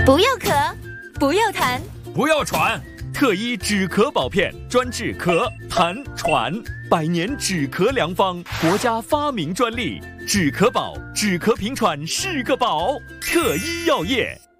不要咳，不要痰， 不要喘，特医止咳宝片，专治咳、痰、喘，100年止咳良方，国家发明专利，止咳宝，止咳平喘是个宝，特医药业。